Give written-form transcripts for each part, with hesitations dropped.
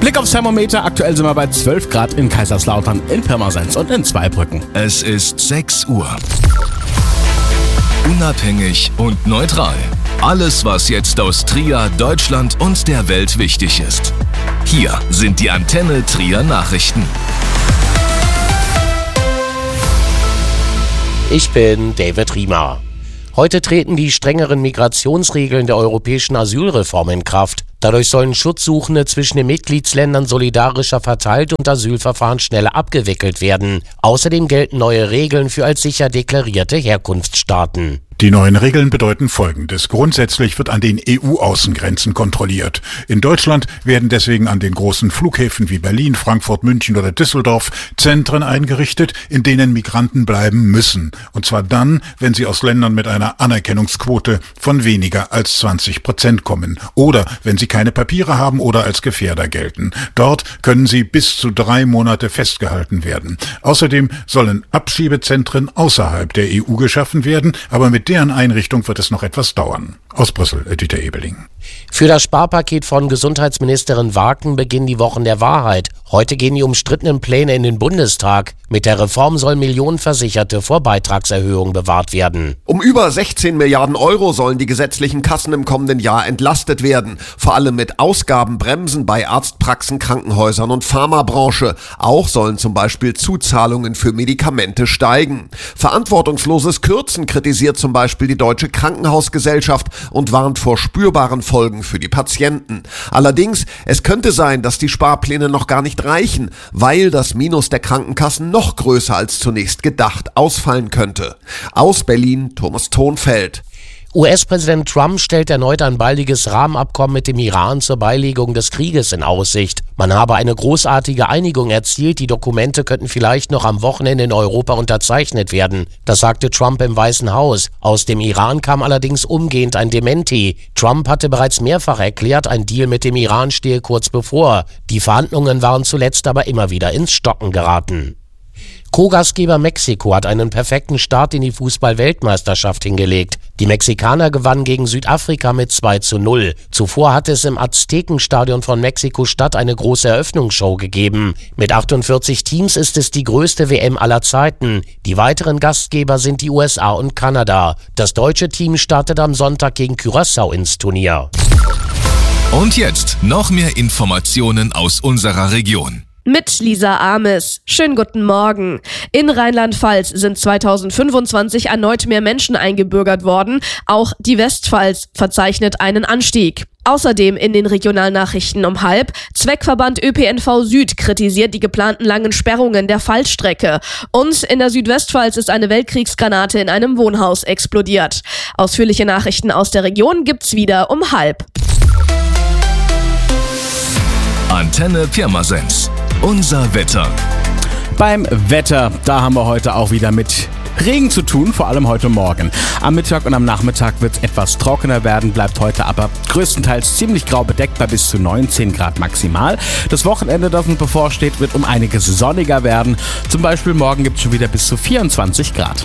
Blick aufs Thermometer. Aktuell sind wir bei 12 Grad in Kaiserslautern, in Pirmasens und in Zweibrücken. Es ist 6 Uhr. Unabhängig und neutral. Alles, was jetzt aus Trier, Deutschland und der Welt wichtig ist. Hier sind die Antenne Trier Nachrichten. Ich bin David Riemer. Heute treten die strengeren Migrationsregeln der europäischen Asylreform in Kraft. Dadurch sollen Schutzsuchende zwischen den Mitgliedsländern solidarischer verteilt und Asylverfahren schneller abgewickelt werden. Außerdem gelten neue Regeln für als sicher deklarierte Herkunftsstaaten. Die neuen Regeln bedeuten Folgendes. Grundsätzlich wird an den EU-Außengrenzen kontrolliert. In Deutschland werden deswegen an den großen Flughäfen wie Berlin, Frankfurt, München oder Düsseldorf Zentren eingerichtet, in denen Migranten bleiben müssen. Und zwar dann, wenn sie aus Ländern mit einer Anerkennungsquote von weniger als 20% kommen. Oder wenn sie keine Papiere haben oder als Gefährder gelten. Dort können sie bis zu 3 Monate festgehalten werden. Außerdem sollen Abschiebezentren außerhalb der EU geschaffen werden, aber mit deren Einrichtung wird es noch etwas dauern. Aus Brüssel, Dieter Ebeling. Für das Sparpaket von Gesundheitsministerin Waken beginnen die Wochen der Wahrheit. Heute gehen die umstrittenen Pläne in den Bundestag. Mit der Reform sollen Millionen Versicherte vor Beitragserhöhungen bewahrt werden. Um über 16 Milliarden Euro sollen die gesetzlichen Kassen im kommenden Jahr entlastet werden. Vor allem mit Ausgabenbremsen bei Arztpraxen, Krankenhäusern und Pharmabranche. Auch sollen zum Beispiel Zuzahlungen für Medikamente steigen. Verantwortungsloses Kürzen kritisiert zum Beispiel die Deutsche Krankenhausgesellschaft und warnt vor spürbaren Folgen für die Patienten. Allerdings, es könnte sein, dass die Sparpläne noch gar nicht reichen, weil das Minus der Krankenkassen noch größer als zunächst gedacht ausfallen könnte. Aus Berlin, Thomas Thonfeld. US-Präsident Trump stellt erneut ein baldiges Rahmenabkommen mit dem Iran zur Beilegung des Krieges in Aussicht. Man habe eine großartige Einigung erzielt, die Dokumente könnten vielleicht noch am Wochenende in Europa unterzeichnet werden. Das sagte Trump im Weißen Haus. Aus dem Iran kam allerdings umgehend ein Dementi. Trump hatte bereits mehrfach erklärt, ein Deal mit dem Iran stehe kurz bevor. Die Verhandlungen waren zuletzt aber immer wieder ins Stocken geraten. Co-Gastgeber Mexiko hat einen perfekten Start in die Fußball-Weltmeisterschaft hingelegt. Die Mexikaner gewannen gegen Südafrika mit 2:0. Zuvor hatte es im Aztekenstadion von Mexiko-Stadt eine große Eröffnungsshow gegeben. Mit 48 Teams ist es die größte WM aller Zeiten. Die weiteren Gastgeber sind die USA und Kanada. Das deutsche Team startet am Sonntag gegen Curaçao ins Turnier. Und jetzt noch mehr Informationen aus unserer Region. Mit Lisa Ames. Schönen guten Morgen. In Rheinland-Pfalz sind 2025 erneut mehr Menschen eingebürgert worden. Auch die Westpfalz verzeichnet einen Anstieg. Außerdem in den Regionalnachrichten um 12:30. Zweckverband ÖPNV Süd kritisiert die geplanten langen Sperrungen der Fallstrecke. Und in der Südwestpfalz ist eine Weltkriegsgranate in einem Wohnhaus explodiert. Ausführliche Nachrichten aus der Region gibt's wieder um 12:30. Antenne Pirmasens. Unser Wetter. Beim Wetter, da haben wir heute auch wieder mit Regen zu tun, vor allem heute Morgen. Am Mittag und am Nachmittag wird es etwas trockener werden, bleibt heute aber größtenteils ziemlich grau bedeckt bei bis zu 19 Grad maximal. Das Wochenende, das uns bevorsteht, wird um einiges sonniger werden. Zum Beispiel morgen gibt es schon wieder bis zu 24 Grad.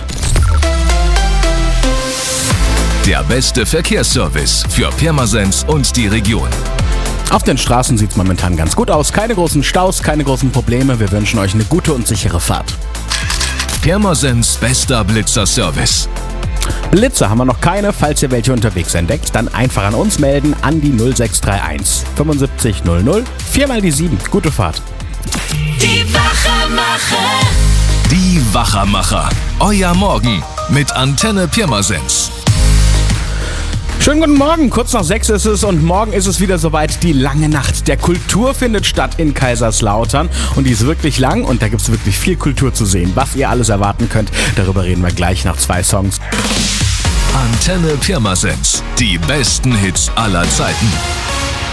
Der beste Verkehrsservice für Pirmasens und die Region. Auf den Straßen sieht es momentan ganz gut aus. Keine großen Staus, keine großen Probleme. Wir wünschen euch eine gute und sichere Fahrt. Pirmasens bester Blitzer-Service. Blitzer haben wir noch keine. Falls ihr welche unterwegs entdeckt, dann einfach an uns melden an die 0631 75 00 4x7. Gute Fahrt. Die Wachermacher. Die Wachermacher. Euer Morgen mit Antenne Pirmasens. Schönen guten Morgen, kurz nach 6 ist es und morgen ist es wieder soweit. Die lange Nacht der Kultur findet statt in Kaiserslautern und die ist wirklich lang und da gibt es wirklich viel Kultur zu sehen. Was ihr alles erwarten könnt, darüber reden wir gleich nach 2 Songs. Antenne Pirmasens, die besten Hits aller Zeiten.